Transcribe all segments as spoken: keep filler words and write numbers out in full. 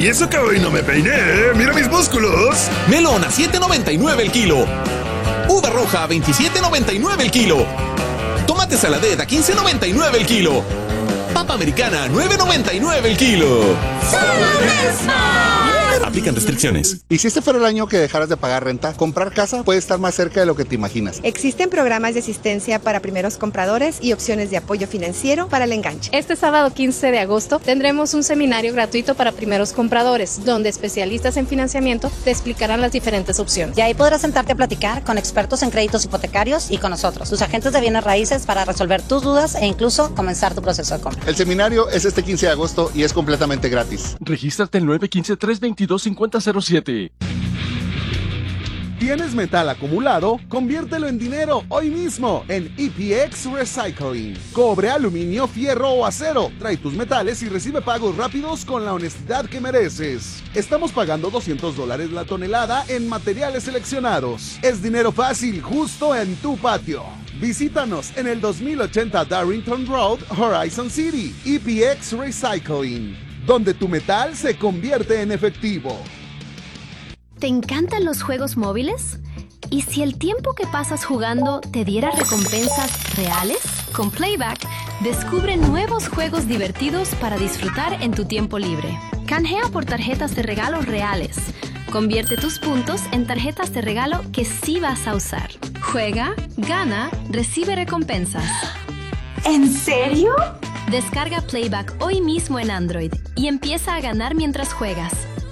Y eso que hoy no me peiné, ¿eh? ¡Mira mis músculos! Melón a siete noventa y nueve el kilo. Uva roja a veintisiete noventa y nueve el kilo. Tomate saladet a quince noventa y nueve el kilo. Papa americana a nueve noventa y nueve el kilo. ¡Solo de Smart! Aplican restricciones. ¿Y si este fuera el año que dejaras de pagar renta? Comprar casa puede estar más cerca de lo que te imaginas. Existen programas de asistencia para primeros compradores y opciones de apoyo financiero para el enganche. Este sábado quince de agosto tendremos un seminario gratuito para primeros compradores, donde especialistas en financiamiento te explicarán las diferentes opciones. Y ahí podrás sentarte a platicar con expertos en créditos hipotecarios y con nosotros, tus agentes de bienes raíces, para resolver tus dudas e incluso comenzar tu proceso de compra. El seminario es este quince de agosto y es completamente gratis. Regístrate al nueve uno cinco, tres dos dos, cinco cero cero siete. ¿Tienes metal acumulado? Conviértelo en dinero hoy mismo en E P X Recycling. Cobre, aluminio, fierro o acero. Trae tus metales y recibe pagos rápidos con la honestidad que mereces. Estamos pagando doscientos dólares la tonelada en materiales seleccionados. Es dinero fácil, justo en tu patio. Visítanos en el dos mil ochenta Darrington Road, Horizon City. E P X Recycling, donde tu metal se convierte en efectivo. ¿Te encantan los juegos móviles? ¿Y si el tiempo que pasas jugando te diera recompensas reales? Con Playback, descubre nuevos juegos divertidos para disfrutar en tu tiempo libre. Canjea por tarjetas de regalo reales. Convierte tus puntos en tarjetas de regalo que sí vas a usar. Juega, gana, recibe recompensas. ¿En serio? Descarga Playback hoy mismo en Android y empieza a ganar mientras juegas.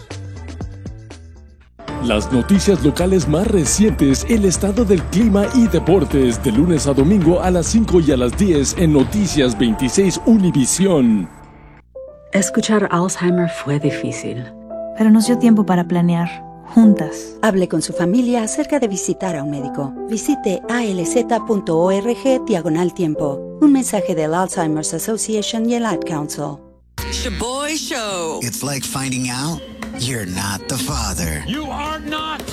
Las noticias locales más recientes, el estado del clima y deportes, de lunes a domingo a las cinco y a las diez en Noticias veintiséis Univisión. Escuchar Alzheimer fue difícil, pero nos dio tiempo para planear, juntas. Hable con su familia acerca de visitar a un médico. Visite alz.org diagonal tiempo. Un mensaje del Alzheimer's Association y el Ad Council. Shaboy Show. It's like finding out you're not the father. You are not.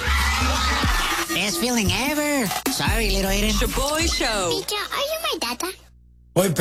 Best feeling ever. Sorry, little Aiden. Shaboy Show. Teacher, are you my data?